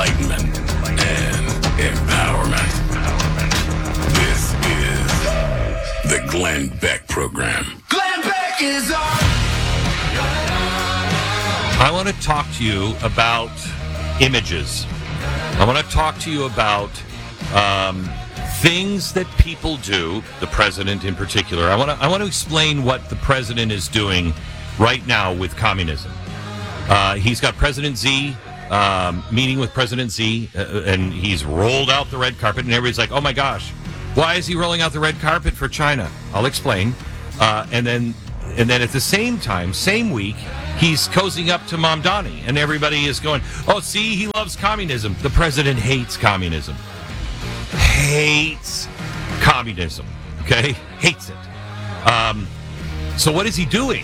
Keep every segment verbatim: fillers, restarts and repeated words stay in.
enlightenment, and empowerment. This is the Glenn Beck Program. Glenn Beck is on! I want to talk to you about images. I want to talk to you about um, things that people do, the president in particular. I want to I want to explain what the president is doing right now with communism. Uh, he's got President Z um, meeting with President Z, uh, and he's rolled out the red carpet, and everybody's like, oh my gosh, why is he rolling out the red carpet for China? I'll explain. Uh, and then and then at the same time, same week, he's cozying up to Mamdani, and everybody is going, oh, see, he loves communism. The president hates communism. Hates communism, okay? Hates it. Um, so what is he doing?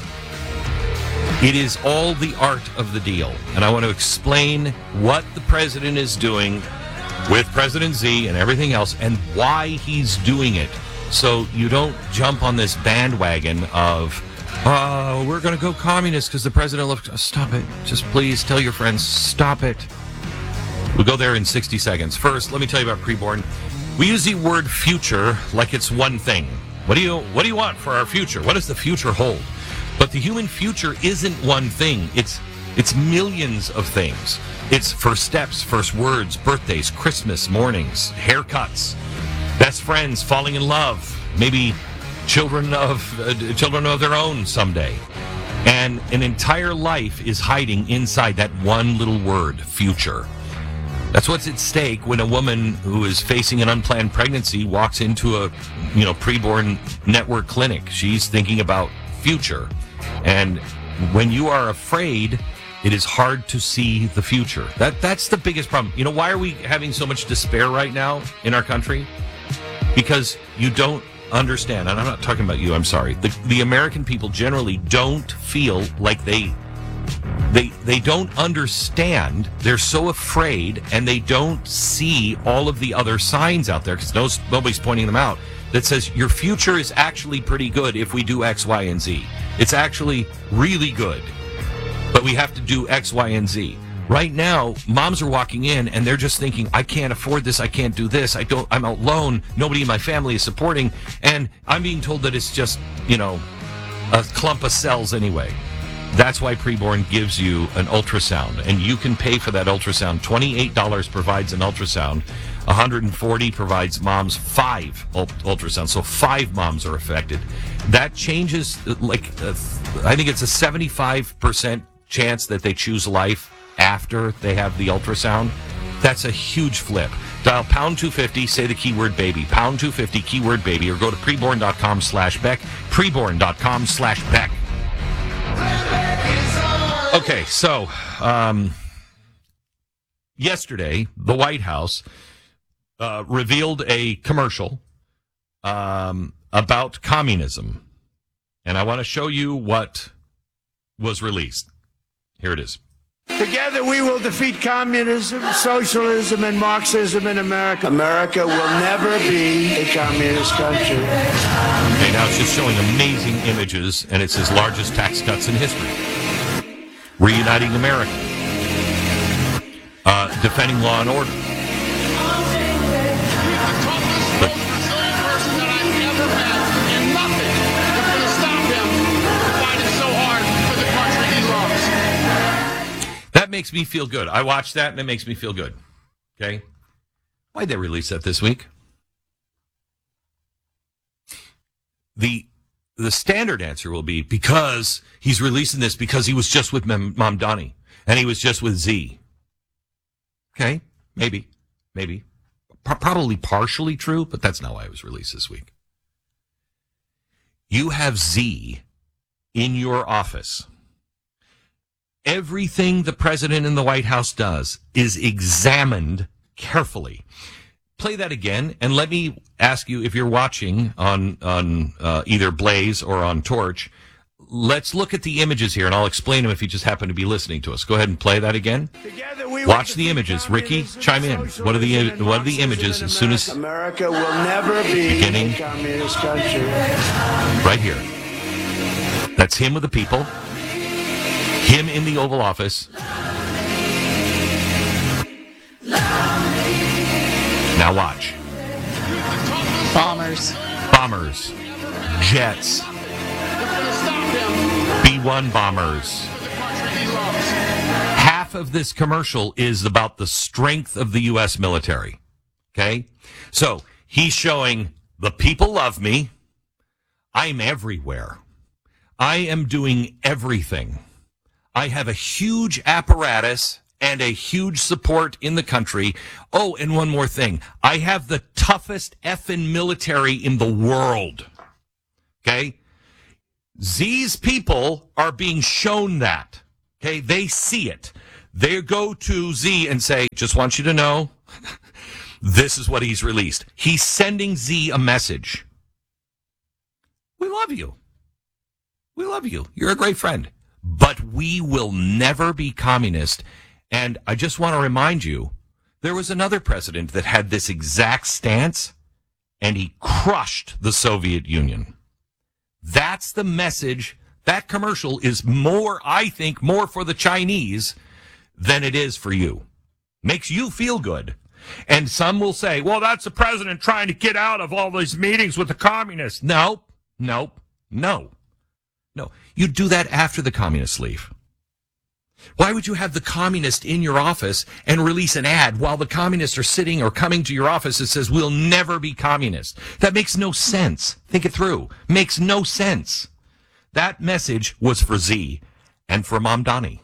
It is all the art of the deal. And I want to explain what the president is doing with President Z and everything else and why he's doing it. So you don't jump on this bandwagon of, oh, we're going to go communist because the president loves... Stop it. Just please tell your friends, stop it. We'll go there in sixty seconds. First, let me tell you about Preborn. We use the word future like it's one thing. What do you what do you want for our future? What does the future hold? But the human future isn't one thing. It's it's millions of things. It's first steps, first words, birthdays, Christmas, mornings, haircuts, best friends, falling in love, maybe children of uh, children of their own someday. And an entire life is hiding inside that one little word, future. That's what's at stake when a woman who is facing an unplanned pregnancy walks into a, you know, preborn network clinic. She's thinking about future. And when you are afraid, it is hard to see the future. That that's the biggest problem. You know, why are we having so much despair right now in our country? Because you don't understand, and I'm not talking about you, I'm sorry. The the American people generally don't feel like they They they don't understand. They're so afraid, and they don't see all of the other signs out there because no, nobody's pointing them out. That says your future is actually pretty good if we do X, Y, and Z. It's actually really good, but we have to do X, Y, and Z. Right now, moms are walking in and they're just thinking, I can't afford this. I can't do this. I don't. I'm alone. Nobody in my family is supporting, and I'm being told that it's just, you know, a clump of cells anyway. That's why Preborn gives you an ultrasound, and you can pay for that ultrasound. twenty-eight dollars provides an ultrasound. one hundred forty dollars provides moms five ultrasounds, so five moms are affected. That changes, like, uh, I think it's a seventy-five percent chance that they choose life after they have the ultrasound. That's a huge flip. Dial pound two fifty, say the keyword baby. Pound two fifty, keyword baby, or go to preborn.com slash Beck. Preborn.com slash Beck. Okay, so um, yesterday, the White House uh, revealed a commercial um, about communism. And I want to show you what was released. Here it is. Together we will defeat communism, socialism, and Marxism in America. America will never be a communist country. Okay, now it's just showing amazing images, and it's his largest tax cuts in history. Reuniting America. Uh, defending law and order. But, that makes me feel good. I watched that, and it makes me feel good. Okay? Why'd they release that this week? The... The standard answer will be because he's releasing this because he was just with Mamdani and he was just with Z. Okay, maybe, maybe. P- probably partially true, but that's not why it was released this week. You have Z in your office. Everything the president in the White House does is examined carefully. Play that again, and let me ask you, if you're watching on on uh, either Blaze or on Torch, let's look at the images here, and I'll explain them if you just happen to be listening to us. Go ahead and play that again. Watch the images. Ricky, chime in. What are the what are the images as soon as America will never be beginning, a communist country. Right here. That's him with the people. Him in the Oval Office. Now watch. Bombers. Bombers. Jets. B one bombers. Half of this commercial is about the strength of the U S military. Okay? So he's showing the people love me. I'm everywhere. I am doing everything. I have a huge apparatus and a huge support in the country. Oh, and one more thing. I have the toughest effing military in the world. Okay? Z's people are being shown that. Okay? They see it. They go to Z and say, just want you to know, this is what he's released. He's sending Z a message. We love you. We love you. You're a great friend. But we will never be communist. And I just want to remind you, there was another president that had this exact stance, and he crushed the Soviet Union. That's the message. That commercial is more, I think, more for the Chinese than it is for you. Makes you feel good. And some will say, well, that's the president trying to get out of all these meetings with the communists. No, no, no, no. You do that after the communists leave. Why would you have the communist in your office and release an ad while the communists are sitting or coming to your office that says, we'll never be communist? That makes no sense. Think it through. Makes no sense. That message was for Z and for Mamdani.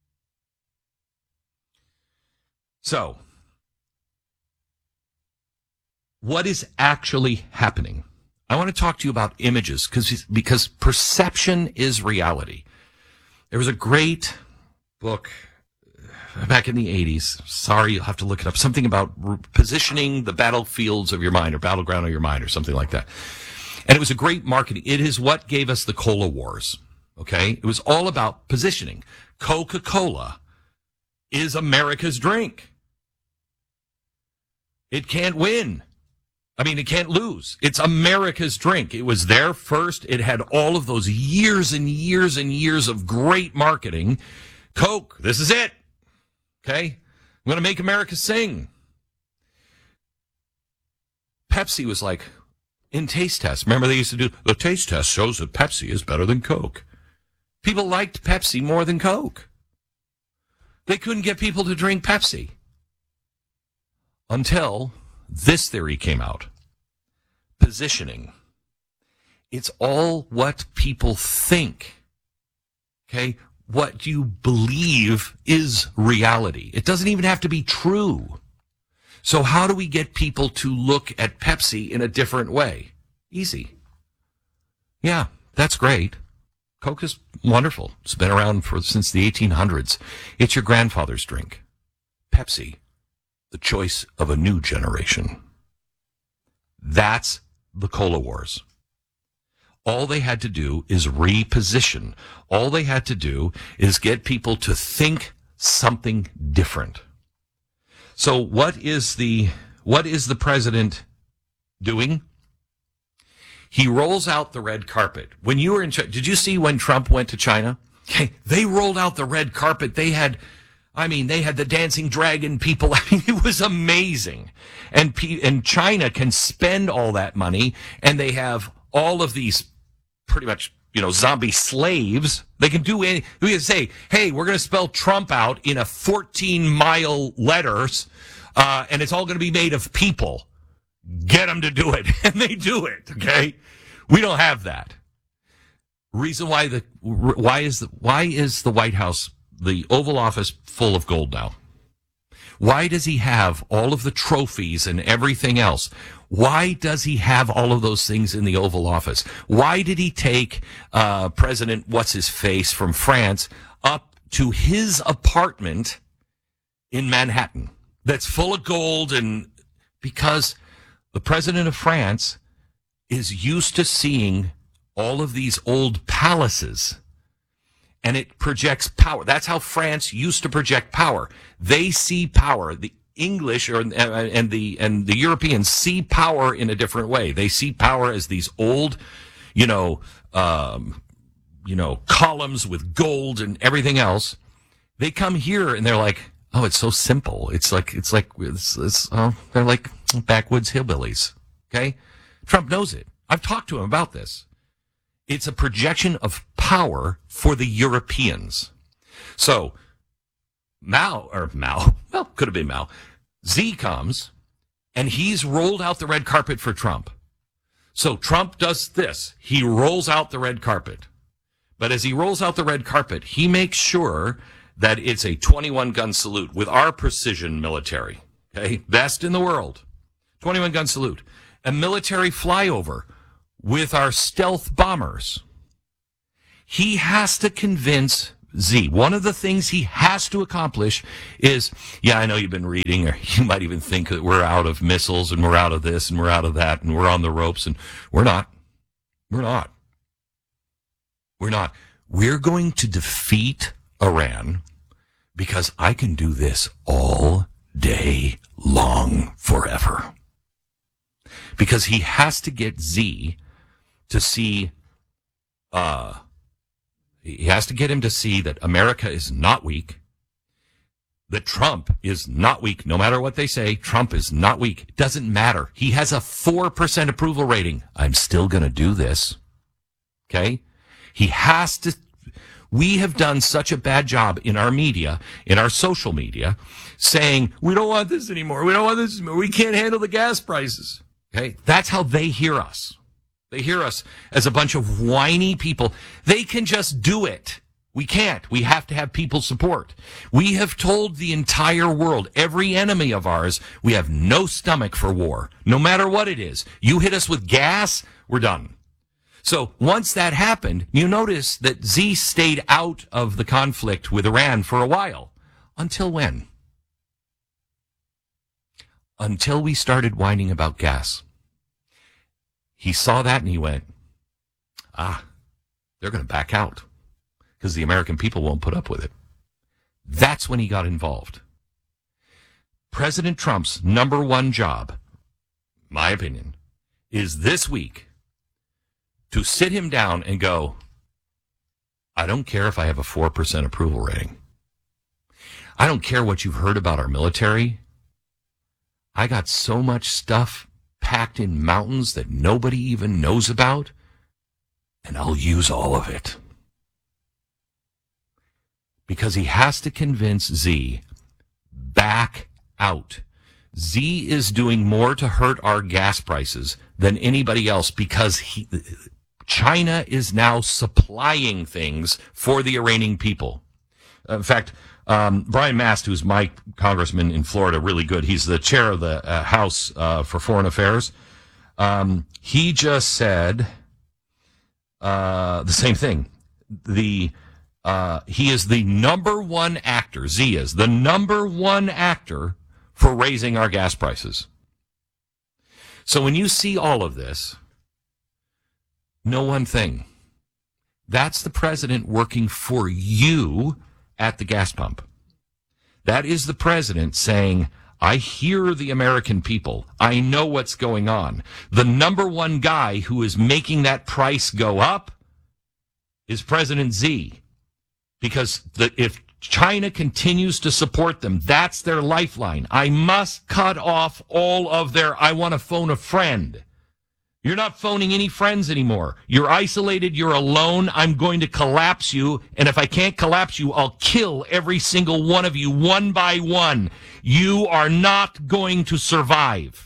So, what is actually happening? I want to talk to you about images because because perception is reality. There was a great book back in the eighties. Sorry, you'll have to look it up. Something about positioning the battlefields of your mind or battleground of your mind or something like that. And it was a great marketing. It is what gave us the Cola Wars. Okay? It was all about positioning. Coca-Cola is America's drink. It can't win. I mean, it can't lose. It's America's drink. It was there first. It had all of those years and years and years of great marketing. Coke, this is it. Okay? I'm going to make America sing. Pepsi was like, in taste tests. Remember they used to do, the taste test shows that Pepsi is better than Coke. People liked Pepsi more than Coke. They couldn't get people to drink Pepsi. Until this theory came out. Positioning. It's all what people think. Okay? What you believe is reality. It doesn't even have to be true. So how do we get people to look at Pepsi in a different way? Easy. Yeah, that's great. Coke is wonderful. It's been around for since the eighteen hundreds. It's your grandfather's drink. Pepsi, the choice of a new generation. That's the Cola Wars. All they had to do is reposition. All they had to do is get people to think something different. So what is the what is the president doing? He rolls out the red carpet. When you were in China, did you see when Trump went to China? Okay, they rolled out the red carpet. They had, I mean, they had the dancing dragon people. I mean, it was amazing. And and China can spend all that money, and they have all of these pretty much, you know, zombie slaves. They can do any, we can say, hey, we're going to spell Trump out in a fourteen mile letters, uh, and it's all going to be made of people. Get them to do it. And they do it. Okay. We don't have that. Reason why the, why is the, why is the White House, the Oval Office, full of gold now? Why does he have all of the trophies and everything else? Why does he have all of those things in the Oval Office? Why did he take uh, President What's-His-Face from France up to his apartment in Manhattan that's full of gold? And because the president of France is used to seeing all of these old palaces, and it projects power. That's how France used to project power. They see power. The English or and the and the Europeans see power in a different way. They see power as these old, you know, um, you know, columns with gold and everything else. They come here and they're like, oh, it's so simple. It's like it's like it's, it's oh, they're like, Backwoods hillbillies. Okay? Trump knows it. I've talked to him about this. It's a projection of power for the Europeans. So, Mao, or Mao, well, could have been Mao, Z comes, and he's rolled out the red carpet for Trump. So Trump does this. He rolls out the red carpet. But as he rolls out the red carpet, he makes sure that it's a twenty-one gun salute with our precision military. Okay? Best in the world. twenty-one gun salute. A military flyover with our stealth bombers. He has to convince Z. One of the things he has to accomplish is, yeah, I know you've been reading, or you might even think that we're out of missiles and we're out of this and we're out of that and we're on the ropes, and we're not. We're not. We're not. We're going to defeat Iran because I can do this all day long, forever. Because he has to get Z to see, uh, he has to get him to see that America is not weak, that Trump is not weak. No matter what they say, Trump is not weak. It doesn't matter. He has a four percent approval rating. I'm still going to do this. Okay? He has to. We have done such a bad job in our media, in our social media, saying, we don't want this anymore. We don't want this anymore. We can't handle the gas prices. Okay? That's how they hear us. They hear us as a bunch of whiny people. They can just do it. We can't. We have to have people support. We have told the entire world, every enemy of ours, we have no stomach for war, no matter what it is. You hit us with gas, we're done. So once that happened, you notice that Z stayed out of the conflict with Iran for a while. Until when? Until we started whining about gas. He saw that and he went, ah, they're going to back out because the American people won't put up with it. That's when he got involved. President Trump's number one job, my opinion, is this week to sit him down and go, I don't care if I have a four percent approval rating. I don't care what you've heard about our military. I got so much stuff packed in mountains that nobody even knows about, and I'll use all of it. Because he has to convince Z, back out. Z is doing more to hurt our gas prices than anybody else because he, China is now supplying things for the Iranian people. In fact, Um, Brian Mast, who's my congressman in Florida, really good. He's the chair of the uh, House uh, for Foreign Affairs. Um, he just said uh, the same thing. The uh, he is the number one actor. Z is the number one actor for raising our gas prices. So when you see all of this, know one thing. That's the president working for you at the gas pump. That is the president saying, I hear the American people. I know what's going on. The number one guy who is making that price go up is President Z. Because the, if China continues to support them, that's their lifeline. I must cut off all of their, I want to phone a friend. You're not phoning any friends anymore. You're isolated. You're alone. I'm going to collapse you. And if I can't collapse you, I'll kill every single one of you one by one. You are not going to survive.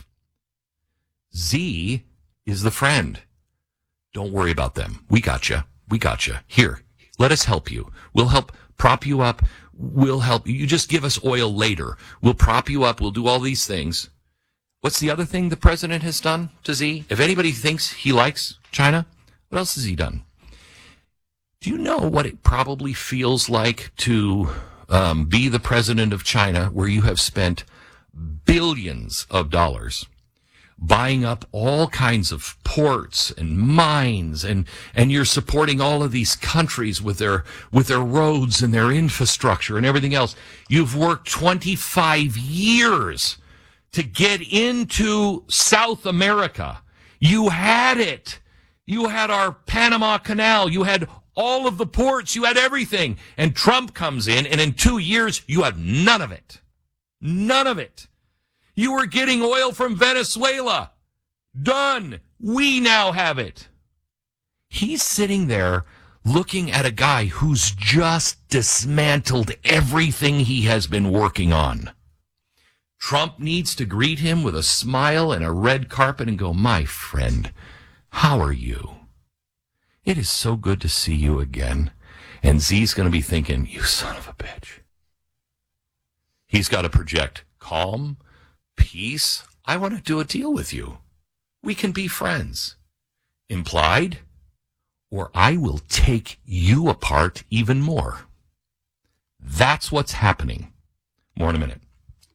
Z is the friend. Don't worry about them. We got you. We got you. Here, let us help you. We'll help prop you up. We'll help you. You just give us oil later. We'll prop you up. We'll do all these things. What's the other thing the president has done to Z? If anybody thinks he likes China, what else has he done? Do you know what it probably feels like to um, be the president of China, where you have spent billions of dollars buying up all kinds of ports and mines, and, and you're supporting all of these countries with their, with their roads and their infrastructure and everything else? You've worked twenty-five years to get into South America. You had it. You had our Panama Canal. You had all of the ports. You had everything. And Trump comes in, and in two years, you have none of it. None of it. You were getting oil from Venezuela. Done. We now have it. He's sitting there looking at a guy who's just dismantled everything he has been working on. Trump needs to greet him with a smile and a red carpet and go, my friend, how are you? It is so good to see you again. And Z's going to be thinking, you son of a bitch. He's got to project calm, peace. I want to do a deal with you. We can be friends. Implied, or I will take you apart even more. That's what's happening. More in a minute.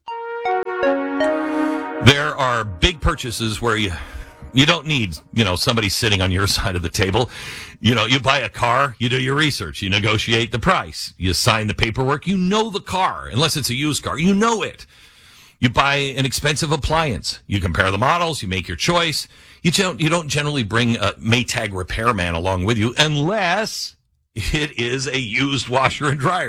There are big purchases where you you don't need, you know, somebody sitting on your side of the table. You know, you buy a car, you do your research, you negotiate the price, you sign the paperwork, you know the car, unless it's a used car, you know it. You buy an expensive appliance, you compare the models, you make your choice. You don't, you don't generally bring a Maytag repairman along with you unless it is a used washer and dryer.